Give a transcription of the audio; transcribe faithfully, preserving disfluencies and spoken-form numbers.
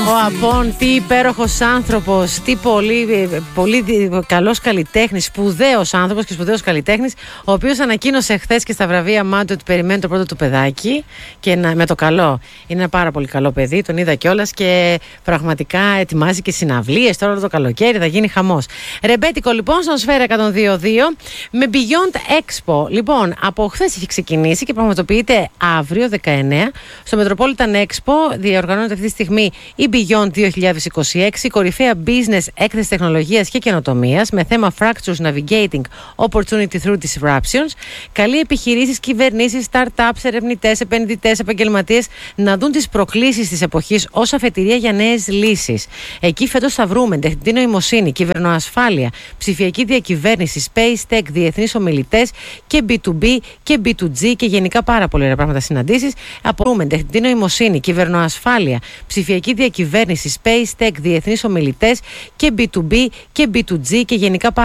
Ο Απόν, τι υπέροχος άνθρωπος, τι πολύ, πολύ καλός καλλιτέχνης, σπουδαίος άνθρωπος και σπουδαίος καλλιτέχνης, ο οποίος ανακοίνωσε χθες και στα βραβεία Μάντο ότι περιμένει το πρώτο του παιδάκι και να, με το καλό. Είναι ένα πάρα πολύ καλό παιδί, τον είδα κιόλας και πραγματικά ετοιμάζει και συναυλίες τώρα το καλοκαίρι, θα γίνει χαμός. Ρεμπέτικο λοιπόν στον Σφαίρα εκατόν δύο δύο με Beyond Expo. Λοιπόν, από χθες έχει ξεκινήσει και πραγματοποιείται αύριο δεκαεννέα στο Metropolitan Expo. Διοργανώνεται αυτή τη στιγμή η Beyond δύο χιλιάδες είκοσι έξι, κορυφαία business έκθεση τεχνολογίας και καινοτομίας με θέμα Fractures Navigating Opportunity Through Disruptions. Καλεί επιχειρήσεις, κυβερνήσεις, startups, ερευνητές, επενδυτές, επαγγελματίες να δουν τις προκλήσεις της εποχής ως αφετηρία για νέες λύσεις. Εκεί φέτος θα βρούμε τεχνητή νοημοσύνη, κυβερνοασφάλεια, ψηφιακή διακυβέρνηση, space tech, διεθνείς ομιλητές και μπι του μπι και μπι του τζι και γενικά πάρα πολλά πράγματα συναντήσεις. Απορούμε τεχνητή νοημοσύνη, κυβερνοασφάλεια, ψηφιακή διακυβέρνηση, space tech, διεθνείς ομιλητές και μπι του μπι και μπι του τζι και γενικά πάρα